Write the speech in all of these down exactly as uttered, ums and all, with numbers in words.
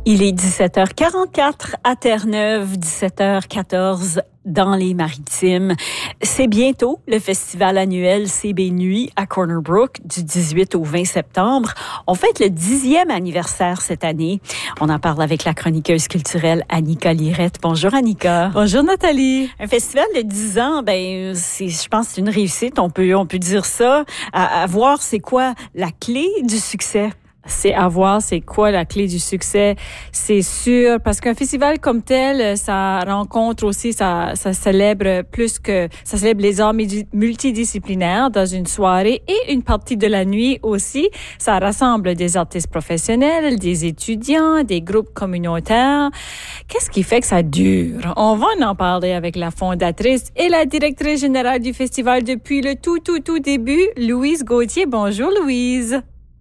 Il est dix-sept heures quarante-quatre à Terre-Neuve, dix-sept heures quatorze dans les Maritimes. C'est bientôt le festival annuel C B Nuit à Corner Brook du dix-huit au vingt septembre. On fête le dixième anniversaire cette année. On en parle avec la chroniqueuse culturelle Annika Lirette. Bonjour Annika. Bonjour Nathalie. Un festival de dix ans, ben c'est, je pense, que c'est une réussite. On peut, on peut dire ça. À, à voir, c'est quoi la clé du succès? C'est à voir, c'est quoi la clé du succès, c'est sûr, parce qu'un festival comme tel, ça rencontre aussi, ça, ça célèbre plus que, ça célèbre les arts multidisciplinaires dans une soirée et une partie de la nuit aussi. Ça rassemble des artistes professionnels, des étudiants, des groupes communautaires. Qu'est-ce qui fait que ça dure? On va en parler avec la fondatrice et la directrice générale du festival depuis le tout, tout, tout début, Louise Gauthier. Bonjour Louise.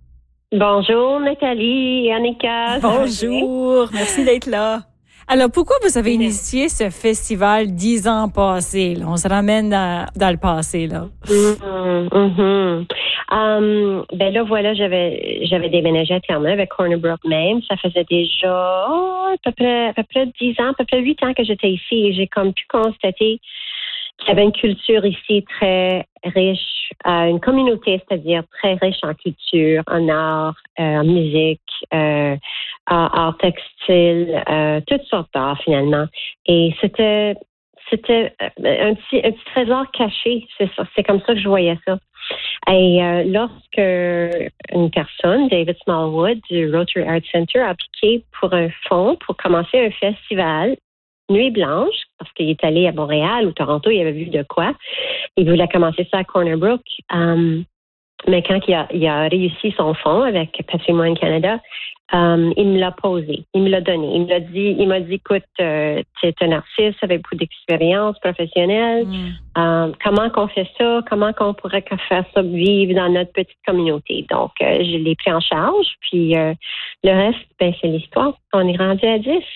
Bonjour Nathalie et Annika. Bonjour, merci d'être là. Alors, pourquoi vous avez initié ce festival dix ans passés? Là? On se ramène dans, dans le passé, là. Mm-hmm, mm-hmm. Um, ben là, voilà, j'avais j'avais déménagé à Terre-Neuve avec Corner Brook même. Ça faisait déjà oh, à peu près à peu près dix ans, à peu près huit ans que j'étais ici et j'ai comme pu constater qu'il y avait une culture ici très riche, euh, une communauté, c'est-à-dire très riche en culture, en art, euh, en musique, euh, en art textile, euh, toutes sortes d'art finalement. Et c'était c'était un petit, un petit trésor caché, c'est ça, c'est comme ça que je voyais ça. Et euh, lorsque une personne, David Smallwood du Rotary Art Center, a appliqué pour un fonds pour commencer un festival Nuit Blanche, parce qu'il est allé à Montréal ou Toronto, il avait vu de quoi. Il voulait commencer ça à Corner Brook. Um, mais quand il a, il a réussi son fonds avec Patrimoine Canada, um, il me l'a posé, il me l'a donné. Il me l'a dit, il m'a dit, écoute, euh, tu es un artiste avec beaucoup d'expérience professionnelle. Mm. Um, comment qu'on fait ça? Comment qu'on pourrait faire ça vivre dans notre petite communauté? Donc, euh, je l'ai pris en charge. Puis euh, le reste, ben, c'est l'histoire. On est rendu à dix.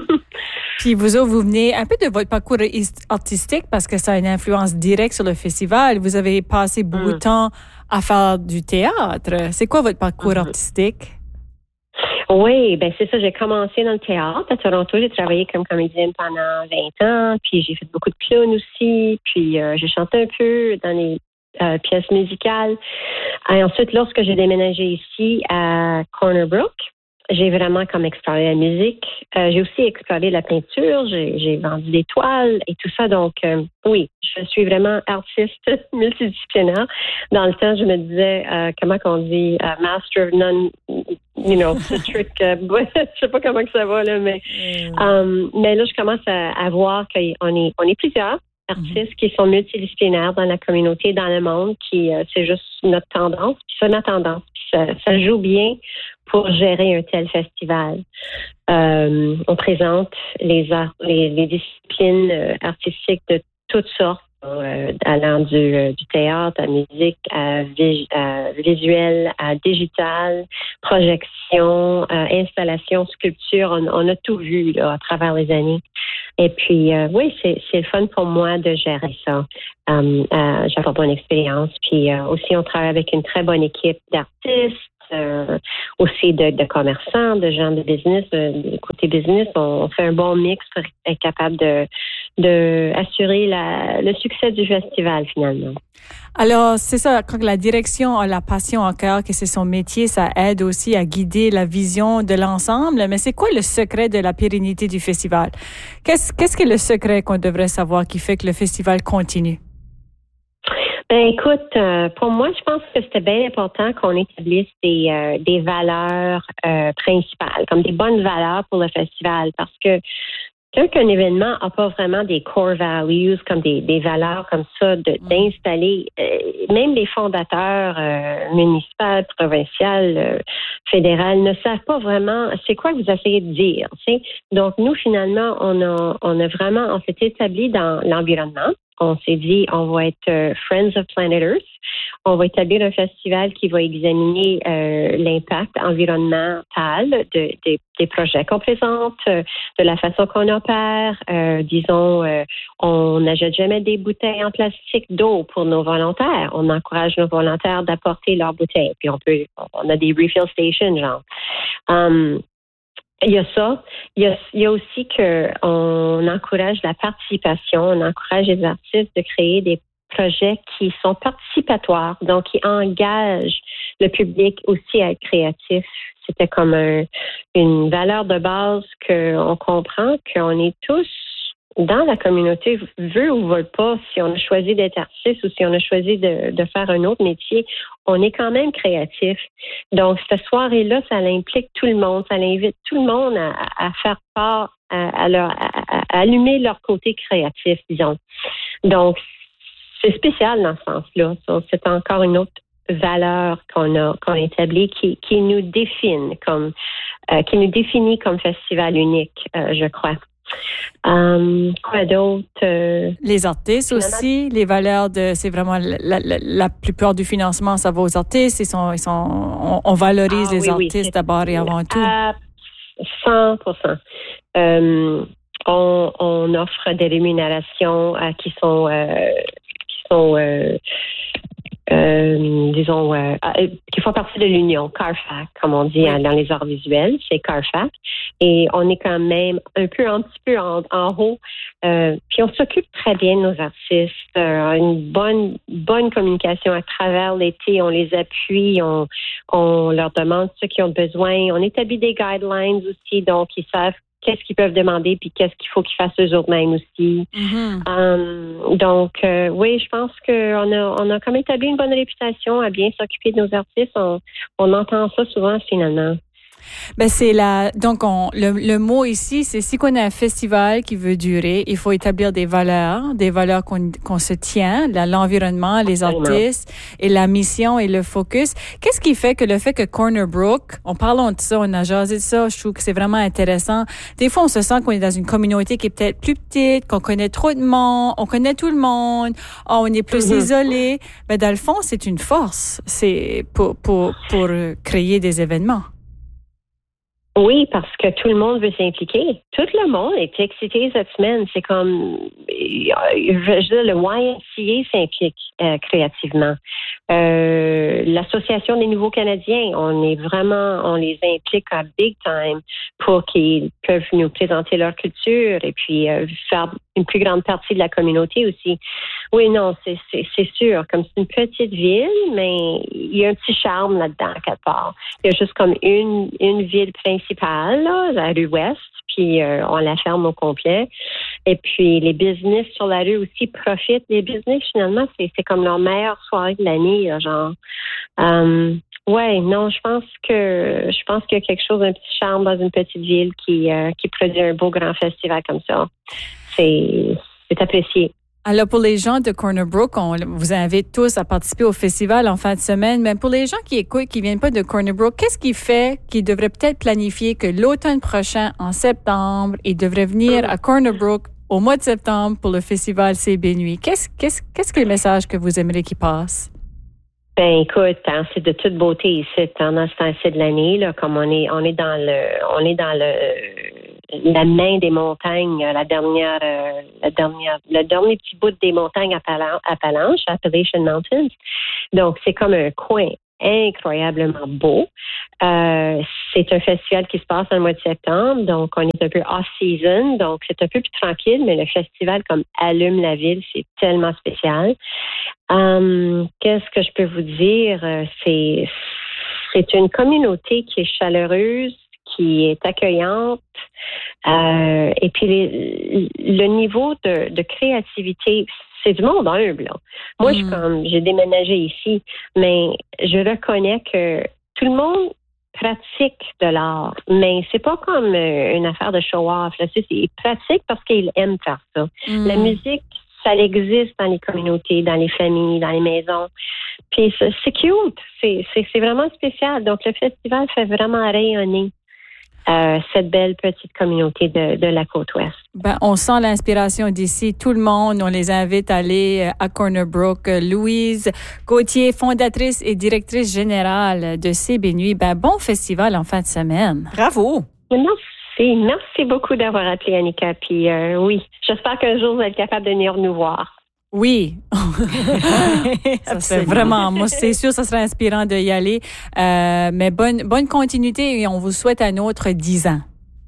Puis vous autres, vous venez un peu de votre parcours artistique parce que ça a une influence directe sur le festival. Vous avez passé beaucoup mm. de temps à faire du théâtre. C'est quoi votre parcours mm-hmm. artistique? Oui, ben c'est ça. J'ai commencé dans le théâtre à Toronto. J'ai travaillé comme comédienne pendant vingt ans. Puis j'ai fait beaucoup de clown aussi. Puis euh, j'ai chanté un peu dans les euh, pièces musicales. Et ensuite, lorsque j'ai déménagé ici à Corner Brook, j'ai vraiment comme exploré la musique. Euh, j'ai aussi exploré la peinture. J'ai, j'ai vendu des toiles et tout ça. Donc, euh, oui, je suis vraiment artiste multidisciplinaire. Dans le temps, je me disais, euh, comment qu'on dit, uh, master of none, you know, ce truc. Euh, je sais pas comment que ça va, là, mais, mm. um, mais là, je commence à, à voir qu'on est, on est plusieurs artistes mm-hmm. qui sont multidisciplinaires dans la communauté, dans le monde, qui, euh, c'est juste notre tendance. Puis c'est notre tendance. Ça, ça joue bien pour gérer un tel festival. Euh, on présente les arts, les, les disciplines euh, artistiques de toutes sortes, euh, allant du, euh, du théâtre à musique, à, vis, à visuel, à digital, projection, à installation, sculpture. On, on a tout vu là, à travers les années. Et puis, euh, oui, c'est, c'est le fun pour moi de gérer ça. Um, euh, j'apporte bonne expérience. Puis euh, aussi, on travaille avec une très bonne équipe d'artistes, euh, aussi de, de commerçants, de gens de business. Euh, côté business, on, on fait un bon mix pour être capable de, de assurer la, le succès du festival, finalement. Alors, c'est ça, quand la direction a la passion à cœur, que c'est son métier, ça aide aussi à guider la vision de l'ensemble. Mais c'est quoi le secret de la pérennité du festival? Qu'est-ce, qu'est-ce que le secret qu'on devrait savoir qui fait que le festival continue? Ben écoute, euh, pour moi, je pense que c'était bien important qu'on établisse des, euh, des valeurs euh, principales, comme des bonnes valeurs pour le festival, parce que quand un événement n'a pas vraiment des core values, comme des, des valeurs comme ça, de, d'installer, euh, même les fondateurs euh, municipaux, provinciaux, euh, fédéraux ne savent pas vraiment c'est quoi que vous essayez de dire. T'sais? Donc, nous, finalement, on a, on a vraiment, on s'est établi dans l'environnement. On s'est dit, on va être euh, Friends of Planet Earth. On va établir un festival qui va examiner euh, l'impact environnemental de, de, des projets qu'on présente, euh, de la façon qu'on opère. Euh, disons, euh, on n'achète jamais des bouteilles en plastique d'eau pour nos volontaires. On encourage nos volontaires d'apporter leurs bouteilles. Puis on peut, on a des refill stations, genre. Um, Il y a ça. Il y a, il y a aussi qu'on encourage la participation, on encourage les artistes de créer des projets qui sont participatoires, donc qui engagent le public aussi à être créatif. C'était comme un, une valeur de base qu'on comprend qu'on est tous dans la communauté, veut ou veut pas, si on a choisi d'être artiste ou si on a choisi de, de faire un autre métier, on est quand même créatif. Donc, cette soirée-là, ça implique tout le monde, ça invite tout le monde à, à faire part, à, à, leur, à, à allumer leur côté créatif, disons. Donc, c'est spécial dans ce sens-là. C'est encore une autre valeur qu'on a qu'on a établie qui, qui nous définit comme euh, qui nous définit comme festival unique, euh, je crois. Um, quoi d'autre? Euh, les artistes aussi, les valeurs de, c'est vraiment la, la, la plupart du financement, ça va aux artistes. Ils sont, ils sont, on, on valorise ah, les oui, artistes oui, d'abord et avant tout. À cent pour cent. Um, on, on offre des rémunérations euh, qui sont, euh, qui sont, euh, euh, disons, euh, qui font partie de l'union, CARFAC, comme on dit oui. dans les arts visuels, c'est CARFAC. Et on est quand même un peu, un petit peu en, en haut. Euh, puis on s'occupe très bien de nos artistes. Euh, une bonne, bonne communication à travers l'été. On les appuie, on, on leur demande ce qu'ils ont besoin. On établit des guidelines aussi, donc ils savent qu'est-ce qu'ils peuvent demander puis qu'est-ce qu'il faut qu'ils fassent eux-mêmes aussi. Mm-hmm. Um, donc, euh, oui, je pense qu'on a, on a comme établi une bonne réputation à bien s'occuper de nos artistes. On, on entend ça souvent finalement. Ben c'est la donc on le, le mot ici c'est si qu'on a un festival qui veut durer, il faut établir des valeurs, des valeurs qu'on qu'on se tient, la, l'environnement, les artistes et la mission et le focus. Qu'est-ce qui fait que le fait que Corner Brook, on parle de ça, on a jasé de ça, je trouve que c'est vraiment intéressant. Des fois on se sent qu'on est dans une communauté qui est peut-être plus petite, qu'on connaît trop de monde, on connaît tout le monde, oh, on est plus mm-hmm. isolé. Ben dans le fond c'est une force, c'est pour pour pour créer des événements. Oui, parce que tout le monde veut s'impliquer. Tout le monde est excité cette semaine. C'est comme, je veux dire, le Y M C A s'implique euh, créativement. Euh, L'Association des Nouveaux Canadiens, on est vraiment, on les implique à big time pour qu'ils peuvent nous présenter leur culture et puis euh, faire une plus grande partie de la communauté aussi. Oui, non, c'est, c'est, c'est sûr. Comme c'est une petite ville, mais il y a un petit charme là-dedans, quelque part. Il y a juste comme une, une ville principale, là, la rue Ouest, puis euh, on la ferme au complet. Et puis, les business sur la rue aussi profitent. Les business, finalement, c'est, c'est comme leur meilleure soirée de l'année, là, genre. Um, ouais, non, je pense que je pense qu'il y a quelque chose, un petit charme dans une petite ville qui, euh, qui produit un beau grand festival comme ça. C'est, c'est apprécié. Alors, pour les gens de Corner Brook, on vous invite tous à participer au festival en fin de semaine. Mais pour les gens qui écoutent, qui viennent pas de Corner Brook, qu'est-ce qui fait qu'ils devraient peut-être planifier que l'automne prochain, en septembre, ils devraient venir à Corner Brook au mois de septembre pour le festival C B Nuit? Qu'est-ce, qu'est-ce, qu'est-ce que le message que vous aimeriez qu'il passe? Ben écoute, hein, c'est de toute beauté ici, dans ce temps-ci de l'année, là, comme on est, on est dans le, on est dans le, la main des montagnes, la dernière, euh, la dernière, le dernier petit bout des montagnes Appalaches, Appalachian Mountains. Donc c'est comme un coin incroyablement beau. Euh, c'est un festival qui se passe dans le mois de septembre, donc on est un peu off-season, donc c'est un peu plus tranquille, mais le festival comme allume la ville, c'est tellement spécial. Um, qu'est-ce que je peux vous dire? C'est, c'est une communauté qui est chaleureuse, qui est accueillante, euh, et puis les, le niveau de, de créativité, c'est du monde humble. Là. Moi, mm. je comme j'ai déménagé ici, mais je reconnais que tout le monde pratique de l'art, mais c'est pas comme une affaire de show-off. Là. C'est, c'est pratique parce qu'ils aiment faire ça. Mm. La musique, ça existe dans les communautés, dans les familles, dans les maisons. Puis c'est, c'est cute, c'est, c'est, c'est vraiment spécial. Donc le festival fait vraiment rayonner Euh, cette belle petite communauté de, de la côte ouest. Ben, on sent l'inspiration d'ici. Tout le monde, on les invite à aller à Corner Brook. Louise Gauthier, fondatrice et directrice générale de C B Nuit. Ben, bon festival en fin de semaine. Bravo! Merci. Merci beaucoup d'avoir appelé, Annika. Puis euh, oui, j'espère qu'un jour, vous êtes capable de venir nous voir. Oui, ça serait vraiment, moi c'est sûr, ça serait inspirant de y aller. Euh, mais bonne bonne continuité et on vous souhaite un autre dix ans.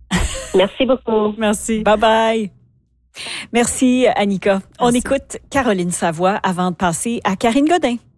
Merci beaucoup. Merci. Bye-bye. Merci, Annika. Merci. On écoute Caroline Savoie avant de passer à Karine Godin.